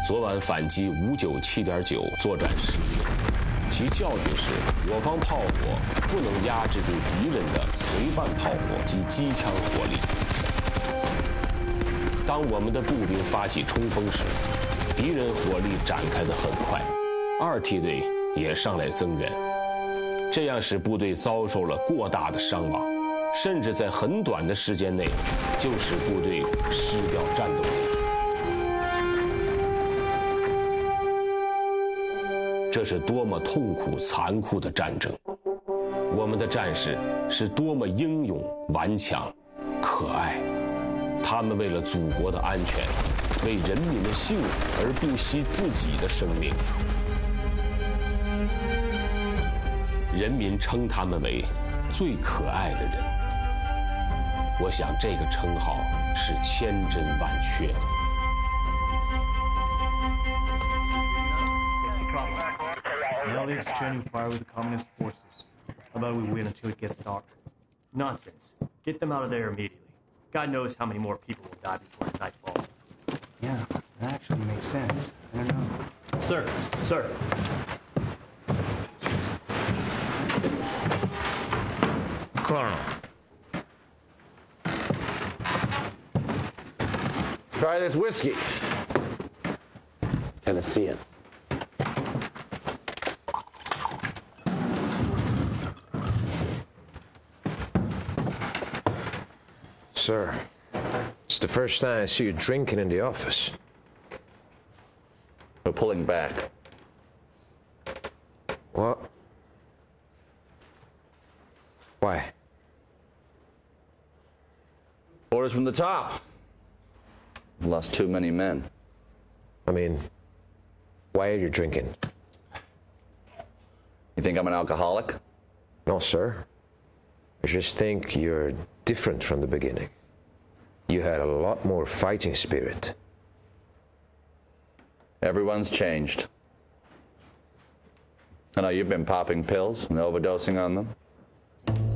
昨晚反击597.9作战失利，其教训是我方炮火不能压制住敌人的随伴炮火及机枪火力。当我们的步兵发起冲锋时，敌人火力展开得很快，2梯队也上来增援，这样使部队遭受了过大的伤亡，甚至在很短的时间内就使部队失掉战斗力。这是多么痛苦残酷的战争！我们的战士是多么英勇顽强、可爱！他们为了祖国的安全，为人民的幸福而不惜自己的生命。人民称他们为最可爱的人。我想这个称号是千真万确的。 Now they're exchanging fire with the communist forces. How about we wait until it gets dark? Nonsense. Get them out of there immediately. God knows how many more people will die before nightfall. Yeah, that actually makes sense. I don't know. Sir, sir. Colonel. Try this whiskey. Tennessean. Sir, it's the first time I see you drinking in the office. We're pulling back. What? Why? Orders from the top. We've lost too many men. I mean, why are you drinking? You think I'm an alcoholic? No, sir. I just think you're different from the beginning. You had a lot more fighting spirit. Everyone's changed. I know you've been popping pills and overdosing on them.